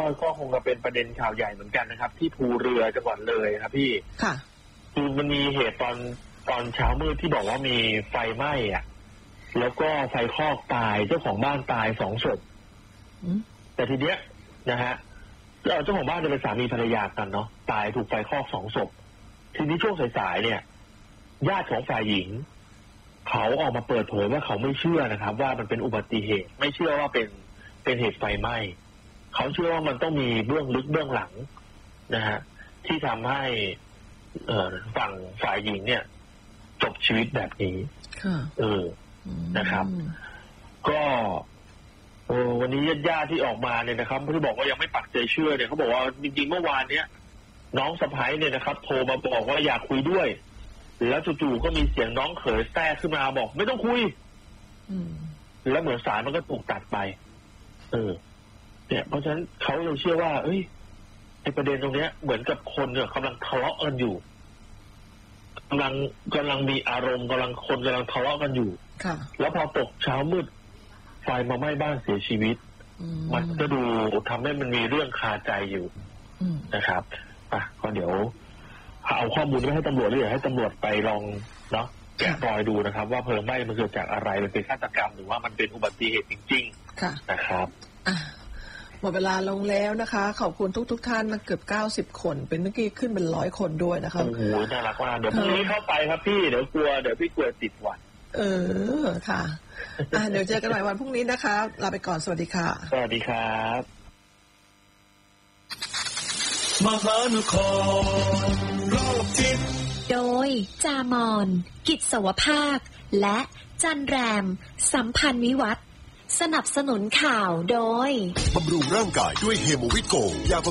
ก็คงจะเป็นประเด็นข่าวใหญ่เหมือนกันนะครับที่ภูเรือจังหวัดเลยครับพี่ค่ะคือมันมีเหตุตอนเช้ามืดที่บอกว่ามีไฟไหม้อ่ะแล้วก็ไฟคลอกตายเจ้าของบ้านตาย2 ศพแต่ทีเนี้ยนะฮะเจ้าของบ้านจะเป็นสามีภรรยากันเนาะตายถูกไฟคลอก2 ศพทีนี้ช่วงสายๆเนี่ยญาติของฝ่ายหญิงเขาออกมาเปิดเผยว่าเขาไม่เชื่อนะครับว่ามันเป็นอุบัติเหตุไม่เชื่อว่าเป็นเหตุไฟไหม้เขาเชื่อว่ามันต้องมีเบื้องลึกเบื้องหลังนะฮะที่ทำให้ฝั่งฝ่ายหญิงเนี่ยจบชีวิตแบบนี้นะครับก็วันนี้ญาติที่ออกมาเนี่ยนะครับที่บอกว่ายังไม่ปักใจเชื่อเนี่ยเขาบอกว่าจริงๆเมื่อวานเนี้ยน้องสะใภ้เนี่ยนะครับโทรมาบอกว่าอยากคุยด้วยแล้วจู่ๆก็มีเสียงน้องเขยแทรกขึ้นมาบอกไม่ต้องคุยแล้วเหมือนสายมันก็ถูกตัดไปเนี่ยเพราะฉะนั้นเขายังเชื่อว่าไอ้ประเด็นตรงเนี้ยเหมือนกับคนเนี่ยกำลังทะเลาะกันอยู่กำลังมีอารมณ์กำลังทะเลาะกันอยู่แล้วพอตกเช้ามืดไฟมาไหม้บ้านเสียชีวิตมันก็ดูทำให้มันมีเรื่องคาใจอยู่นะครับก็เดี๋ยวเอาข้อมูลไปให้ตำรวจหรือให้ตำรวจไปลองเนาะแกะรอยดูนะครับว่าเพลิงไหม้มันเกิดจากอะไรมันเป็นฆาตกรรมหรือว่ามันเป็นอุบัติเหตุจริงๆนะครับหมดเวลาลงแล้วนะคะขอบคุณทุกท่านนะเกือบ90 คนเป็นเมื่อกี้ขึ้นเป็น100 คนด้วยนะคะโอ้โหน่ารักมากเดี๋ยวพรุ่งนี้เข้าไปครับพี่เดี๋ยวพี่กลัวติดหวัดค่ะเดี๋ยวเจอกันใหม่วันพรุ่งนี้นะคะลาไปก่อนสวัสดีค่ะสวัสดีครับมหานครโลกทิพย์โดยจามอนกิจสวภาคและจันแรมสัมพันธ์วิวัฒน์สนับสนุนข่าวโดยบำรุงร่างกายด้วยเฮโมวิโกยา